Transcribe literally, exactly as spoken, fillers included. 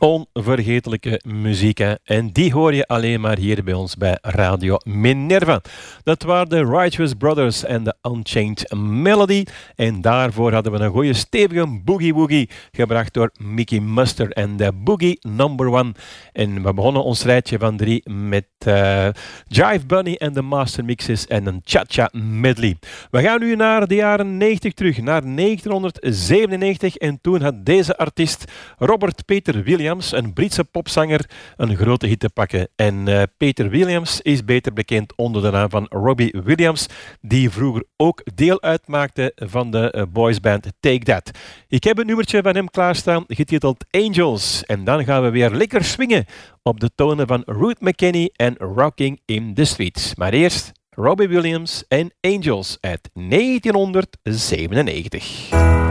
Onvergetelijke muziek, hè? En die hoor je alleen maar hier bij ons bij Radio Minerva. Dat waren de Righteous Brothers en de Unchained Melody. En daarvoor hadden we een goede stevige boogie woogie gebracht door Mickey Muster en de Boogie Number One. En we begonnen ons rijtje van drie met uh, Jive Bunny en de Master Mixes en een Cha-Cha medley. We gaan nu naar de jaren negentig terug, naar negentien zevenennegentig. En toen had deze artiest Robert Peter Williams, een Britse popzanger, een grote hit te pakken. En uh, Peter Williams is beter bekend onder de naam van Robbie Williams, die vroeger ook deel uitmaakte van de uh, boysband Take That. Ik heb een nummertje van hem klaarstaan, getiteld Angels. En dan gaan we weer lekker swingen op de tonen van Ruth McKinney en Rocking in the Streets. Maar eerst Robbie Williams en Angels uit negentien zevenennegentig.